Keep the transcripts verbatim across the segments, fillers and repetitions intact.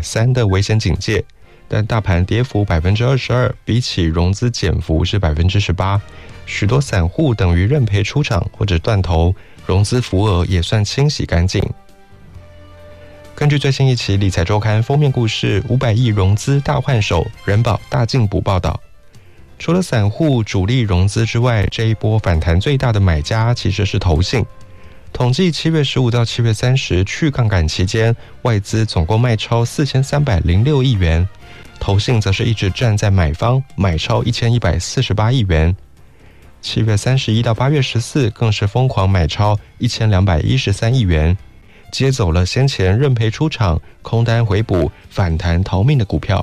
三的危险警戒，但大盘跌幅 百分之二十二， 比起融资减幅是 百分之十八， 许多散户等于认赔出场或者断头，融资浮额也算清洗干净。根据最新一期理财周刊封面故事五百亿融资大换手，人保大进补报道，除了散户主力融资之外，这一波反弹最大的买家其实是投信。统计七月十五到七月三十去杠杆期间，外资总共卖超四千三百零六亿元，投信则是一直站在买方，买超一千一百四十八亿元。七月三十一到八月十四更是疯狂买超一千两百一十三亿元，接走了先前认赔出场、空单回补、反弹逃命的股票。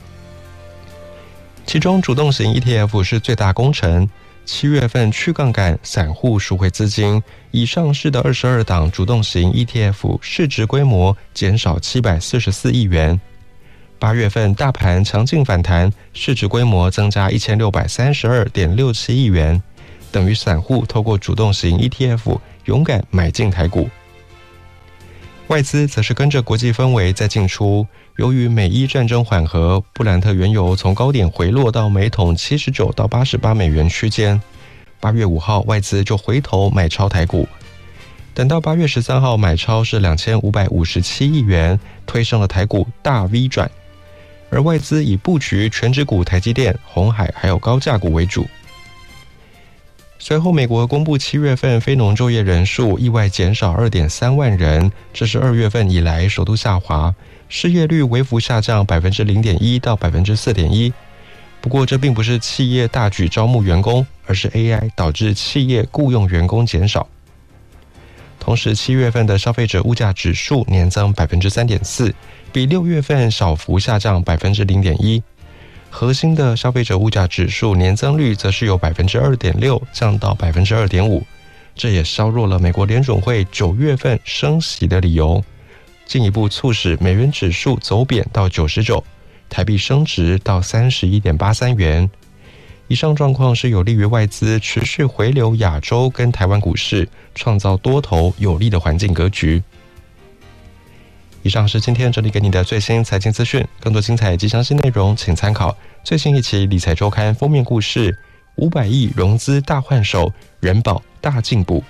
其中主动型 E T F 是最大功臣，七月份去杠杆，散户赎回资金，已上市的二十二档主动型 E T F 市值规模减少七百四十四亿元。八月份大盘强劲反弹，市值规模增加一千六百三十二点六七亿元，等于散户透过主动型 E T F 勇敢买进台股。外资则是跟着国际氛围在进出，由于美伊战争缓和，布兰特原油从高点回落到每桶七十九到八十八美元区间。八月五号外资就回头买超台股，等到八月十三号买超是两千五百五十七亿元，推升了台股大 V 转。而外资以布局全指股台积电、鸿海还有高价股为主。随后美国公布七月份非农就业人数意外减少 二点三万人，这是二月份以来首度下滑，失业率微幅下降 百分之零点一 到 百分之四点一。不过这并不是企业大举招募员工，而是 A I 导致企业雇用员工减少。同时七月份的消费者物价指数年增 百分之三点四， 比六月份小幅下降 百分之零点一。核心的消费者物价指数年增率则是由 百分之二点六 降到 百分之二点五， 这也削弱了美国联准会九月份升息的理由，进一步促使美元指数走贬到九十九，台币升值到 三十一点八三元。以上状况是有利于外资持续回流亚洲跟台湾股市，创造多头有利的环境格局。以上是今天整理给你的最新财经资讯，更多精彩及详细内容请参考最新一期理财周刊封面故事五百亿融资大换手，人保大进补。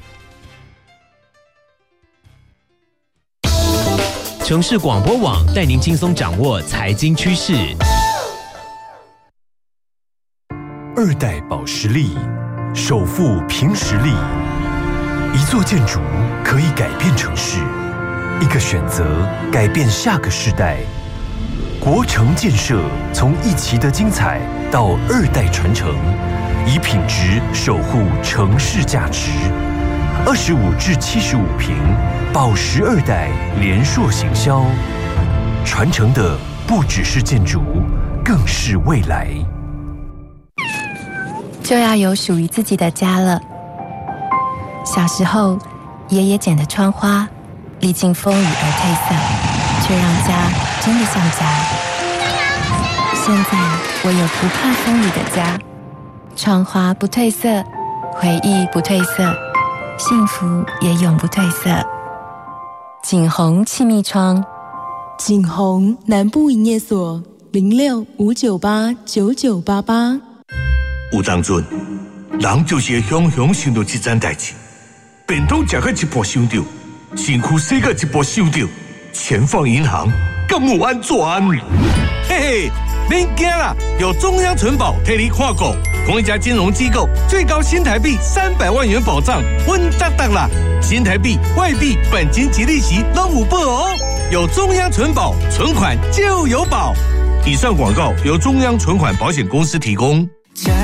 城市广播网带您轻松掌握财经趋势。 二代保时力，首富凭实力。一座建筑可以改变城市，一个选择改变下个世代。国城建设从一期的精彩到二代传承，以品质守护城市价值。二十五至七十五坪，保时二代联硕行销，传承的不只是建筑，更是未来。 就要有属于自己的家了。小时候，爷爷剪的窗花，历经风雨而褪色，却让家真的像家。现在我有不怕风雨的家，窗花不褪色，回忆不褪色，幸福也永不褪色。景宏气密窗， 景宏南部营业所零六五九八九九八八。 有当阵，人就是会雄雄想到这件代志，便当食到一半想到，身躯洗到一半想到，钱放银行敢有安全？嘿嘿，免惊啦，有中央存保替你看顾，同一家金融机构最高新台币三百万元保障，稳当当啦！新台币、外币、本金及利息都有保哦。有中央存保，存款就有保。以上广告由中央存款保险公司提供。